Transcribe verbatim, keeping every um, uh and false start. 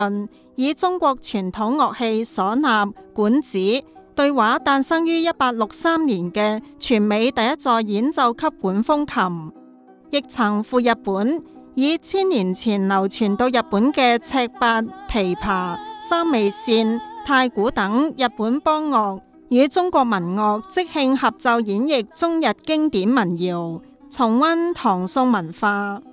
以中國傳統樂器嗩吶、管子對話誕生於一八六三年嘅全美第一座演奏級管風琴，亦曾赴日本，以千年前流傳到日本嘅赤八、琵琶、三味線、太鼓等日本邦樂，與中國民樂即興合奏演繹中日經典民謠，重溫唐宋文化。